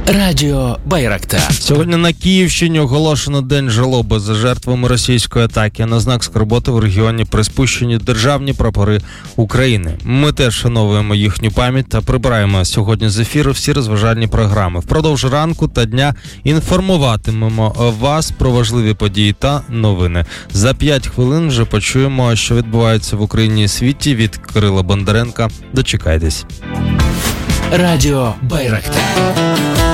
Радіо Байрактар. Сьогодні на Київщині оголошено День жалоби за жертвами російської атаки. На знак скорботи в регіоні приспущені державні прапори України. Ми теж шановуємо їхню пам'ять та прибираємо сьогодні з ефіру всі розважальні програми. Впродовж ранку та дня інформуватимемо вас про важливі події та новини. За 5 хвилин вже почуємо, що відбувається в Україні і світі від Кирила Бондаренка. Дочекайтесь. Радіо Байрактар.